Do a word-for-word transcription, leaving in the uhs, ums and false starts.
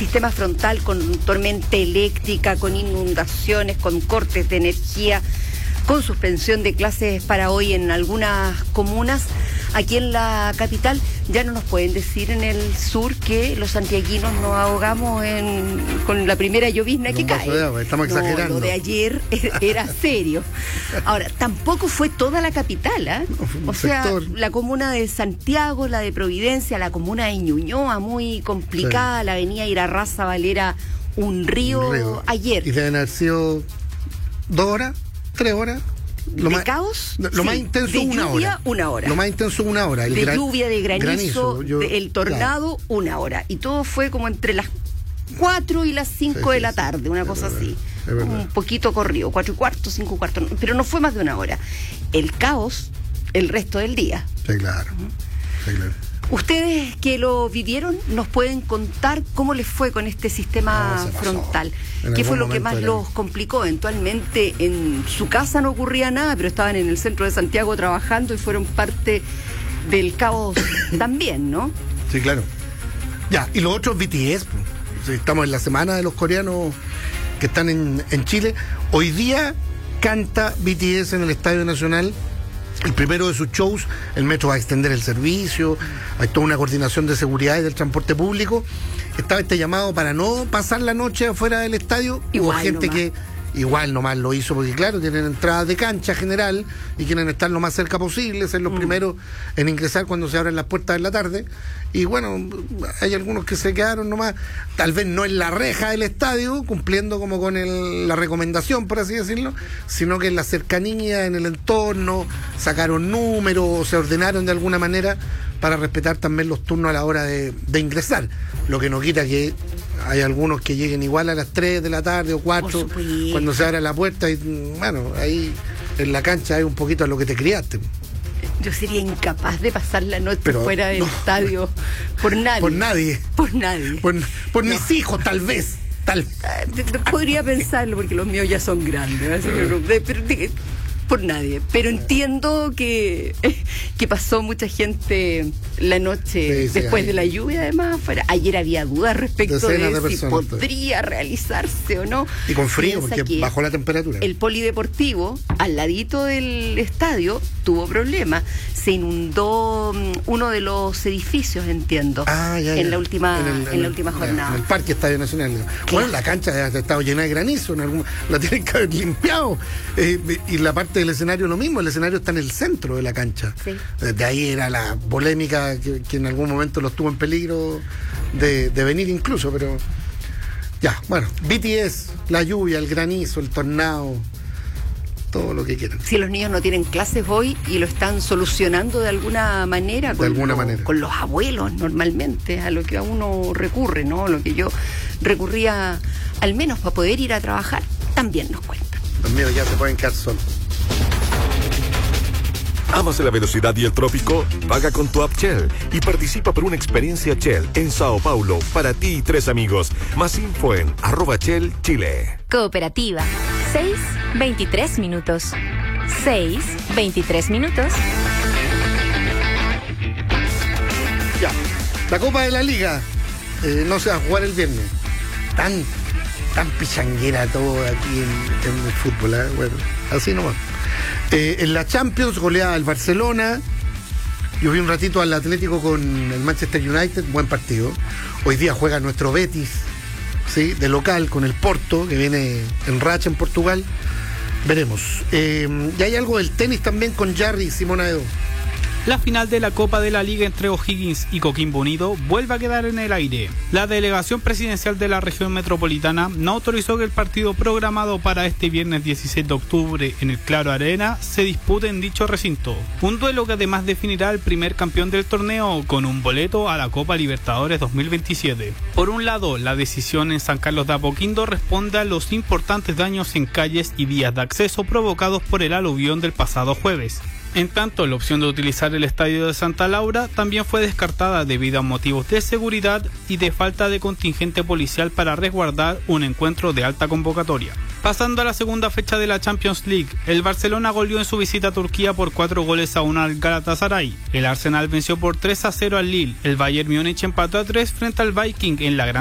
sistema frontal con tormenta eléctrica, con inundaciones, con cortes de energía, con suspensión de clases para hoy en algunas comunas. Aquí en la capital ya no nos pueden decir en el sur que los santiaguinos nos ahogamos en, con la primera llovizna que cae. De agua, estamos no, exagerando. Lo de ayer era serio. Ahora, tampoco fue toda la capital, ¿eh? No, o sea, sector. La comuna de Santiago, la de Providencia, la comuna de Ñuñoa, muy complicada, sí. La avenida Irarrázaval Valera, un río, un río ayer. Y deben haber sido dos horas, tres horas. Lo ¿De más, caos? Lo sí. más intenso de una lluvia, hora. una hora. Lo más intenso una hora. El de gran, lluvia, de granizo, granizo yo, de, el tornado, claro. Una hora. Y todo fue como entre las cuatro y las cinco sí, de la sí, tarde, una cosa verdad, así. Un poquito corrido, cuatro y cuarto, cinco y cuarto, pero no fue más de una hora. El caos, el resto del día. Sí, claro. Uh-huh. Sí, claro. Ustedes que lo vivieron, nos pueden contar cómo les fue con este sistema no, frontal. ¿Qué fue lo que más era... los complicó? Eventualmente en su casa no ocurría nada, pero estaban en el centro de Santiago trabajando y fueron parte del caos también, ¿no? Sí, claro. Ya, y los otros B T S, pues, estamos en la semana de los coreanos que están en, en Chile. Hoy día canta B T S en el Estadio Nacional. El primero de sus shows, el metro va a extender el servicio, hay toda una coordinación de seguridad y del transporte público. Estaba este llamado para no pasar la noche afuera del estadio. Igual Hubo gente nomás. que igual nomás lo hizo, porque claro, tienen entradas de cancha general y quieren estar lo más cerca posible, ser los mm. primeros en ingresar cuando se abren las puertas de la tarde. Y bueno, hay algunos que se quedaron nomás, tal vez no en la reja del estadio, cumpliendo como con el, la recomendación, por así decirlo, sino que en la cercanía, en el entorno, sacaron números, se ordenaron de alguna manera para respetar también los turnos a la hora de, de ingresar. Lo que no quita que hay algunos que lleguen igual a las tres de la tarde o cuatro, cuando se abra la puerta, y bueno, ahí en la cancha hay un poquito a lo que te criaste. Yo sería incapaz de pasar la noche Pero, fuera del no, por, por nadie. Por nadie. Por nadie. Por, por no. mis hijos, tal vez. Tal. Podría pensarlo, porque los míos ya son grandes. Así que no, pero, por nadie. Pero entiendo que, que pasó mucha gente la noche sí, sí, después hay. de la lluvia, además. Fuera. Ayer había dudas respecto Decenas de, de si personas, podría realizarse o no. Y con frío, Piensa porque bajó la temperatura. El polideportivo, al ladito del estadio, tuvo problemas. Se inundó uno de los edificios, entiendo, ah, ya, ya. en la última en, el, en, en la última ya, jornada. En el Parque Estadio Nacional. Claro. Bueno, la cancha ha estado llena de granizo, en algún, la tienen que haber limpiado. Eh, y la parte del escenario lo mismo, el escenario está en el centro de la cancha. Sí. De ahí era la polémica que, que en algún momento los tuvo en peligro de, de venir incluso, pero ya, bueno, B T S, la lluvia, el granizo, el tornado, todo lo que quieran. Si los niños no tienen clases hoy y lo están solucionando de alguna manera, de con, alguna lo, manera. con los abuelos normalmente, a lo que a uno recurre, ¿no? Lo que yo recurría al menos para poder ir a trabajar, también nos cuentan. Los míos ya se pueden quedar solos. ¿Amas la velocidad y el trópico? Paga con tu app Shell y participa por una experiencia Shell en Sao Paulo para ti y tres amigos. Más info en arroba Shell Chile. Cooperativa. seis, veintitrés minutos. seis, veintitrés minutos. Ya. La Copa de la Liga eh, no se va a jugar el viernes. Tan, tan pichanguera todo aquí en, en el fútbol, ¿eh? Bueno, así nomás. Eh, en la Champions goleaba el Barcelona. Yo vi un ratito al Atlético con el Manchester United, buen partido. Hoy día juega nuestro Betis, ¿sí? De local con el Porto, que viene en racha en Portugal. Veremos. Eh, y hay algo del tenis también con Jarry y Simona Edo. La final de la Copa de la Liga entre O'Higgins y Coquimbo Unido vuelve a quedar en el aire. La delegación presidencial de la región metropolitana no autorizó que el partido programado para este viernes dieciséis de octubre en el Claro Arena se dispute en dicho recinto. Un duelo que además definirá el primer campeón del torneo con un boleto a la Copa Libertadores dos mil veintisiete. Por un lado, la decisión en San Carlos de Apoquindo responde a los importantes daños en calles y vías de acceso provocados por el aluvión del pasado jueves. En tanto, la opción de utilizar el estadio de Santa Laura también fue descartada debido a motivos de seguridad y de falta de contingente policial para resguardar un encuentro de alta convocatoria. Pasando a la segunda fecha de la Champions League, el Barcelona goleó en su visita a Turquía por cuatro goles a uno al Galatasaray. El Arsenal venció por tres a cero al Lille. El Bayern Múnich empató a tres frente al Viking en la gran